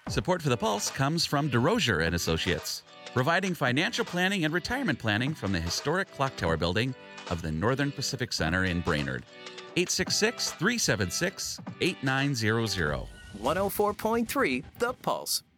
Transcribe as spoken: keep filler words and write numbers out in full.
Support for the Pulse comes from DeRosier and Associates, providing financial planning and retirement planning from the historic Clock Tower building of the Northern Pacific Center in Brainerd. eight six six, three seven six, eight nine zero zero. one oh four point three The Pulse.